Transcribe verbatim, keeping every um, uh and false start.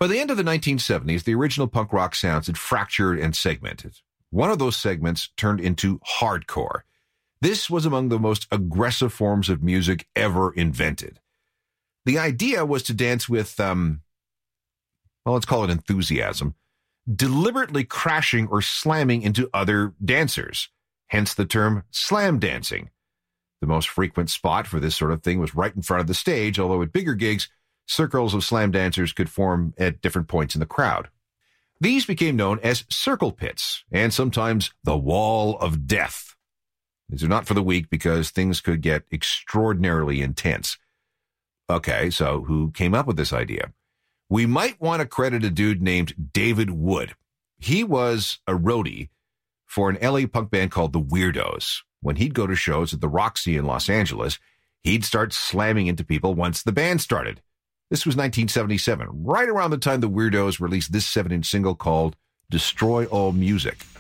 By the end of the nineteen seventies, the original punk rock sounds had fractured and segmented. One of those segments turned into hardcore. This was among the most aggressive forms of music ever invented. The idea was to dance with, um, well, let's call it enthusiasm, deliberately crashing or slamming into other dancers, hence the term slam dancing. The most frequent spot for this sort of thing was right in front of the stage, although at bigger gigs, circles of slam dancers could form at different points in the crowd. These became known as circle pits, and sometimes the Wall of Death. These are not for the weak because things could get extraordinarily intense. Okay, so who came up with this idea? We might want to credit a dude named David Wood. He was a roadie for an L A punk band called The Weirdos. When he'd go to shows at the Roxy in Los Angeles, he'd start slamming into people once the band started. This was nineteen seventy-seven, right around the time the Weirdos released this seven-inch single called Destroy All Music.